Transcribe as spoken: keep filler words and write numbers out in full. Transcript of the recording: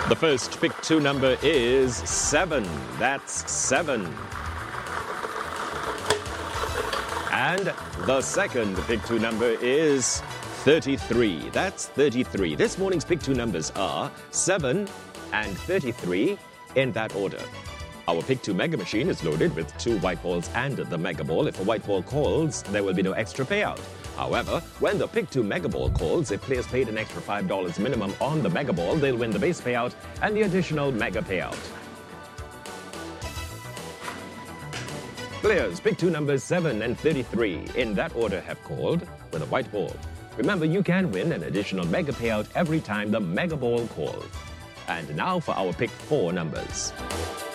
The first pick two number is seven. That's seven. And the second pick two number is thirty-three. That's thirty-three. This morning's pick two numbers are seven and thirty-three in that order. Our pick two mega machine is loaded with two white balls and the mega ball. If a white ball calls, there will be no extra payout. However, when the pick two mega ball calls, if players paid an extra five dollars minimum on the mega ball, they'll win the base payout and the additional mega payout. Players pick two numbers seven and thirty-three in that order have called with a white ball. Remember, you can win an additional mega payout every time the mega ball calls. And now for our pick four numbers.